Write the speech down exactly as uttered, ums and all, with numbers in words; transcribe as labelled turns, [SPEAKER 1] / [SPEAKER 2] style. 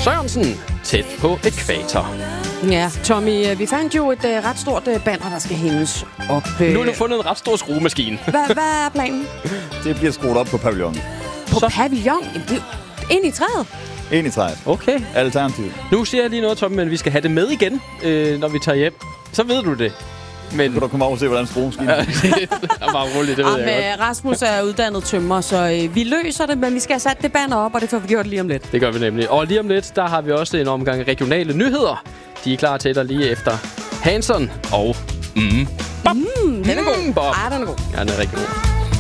[SPEAKER 1] Sørensen, tæt på ækvator.
[SPEAKER 2] Ja, Tommy, vi fandt jo et uh, ret stort uh, banner, der skal hænges op. Uh...
[SPEAKER 1] Nu har du fundet en ret stor skruemaskine.
[SPEAKER 2] Hvad, hvad er planen?
[SPEAKER 3] Det bliver skruet op på pavillonen.
[SPEAKER 2] På
[SPEAKER 1] Så...
[SPEAKER 2] pavillon? Det... Ind i træet?
[SPEAKER 3] Ind i træet.
[SPEAKER 1] Okay.
[SPEAKER 3] Alternativt.
[SPEAKER 1] Nu siger jeg lige noget, Tommy, men vi skal have det med igen, øh, når vi tager hjem. Så ved du det. Men...
[SPEAKER 3] Kan du komme over og se, hvordan skruemaskinen er?
[SPEAKER 1] Det er bare roligt, det ved
[SPEAKER 2] Jamen,
[SPEAKER 1] jeg godt.
[SPEAKER 2] Rasmus er uddannet tømrer, så øh, vi løser det, men vi skal have sat det banner op, og det får vi gjort lige om lidt.
[SPEAKER 1] Det gør vi nemlig. Og lige om lidt, der har vi også en omgang regionale nyheder. De er klar til dig lige efter Hanson og... Mm,
[SPEAKER 2] Mm, den er god.
[SPEAKER 1] Mm, Bob.
[SPEAKER 2] Ej, den er god.
[SPEAKER 1] Ja, den er rigtig god.